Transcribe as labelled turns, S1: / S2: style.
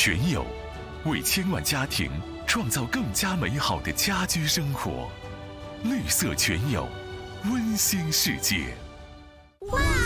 S1: 全友，为千万家庭创造更加美好的家居生活。绿色全友，温馨世界。
S2: 哇！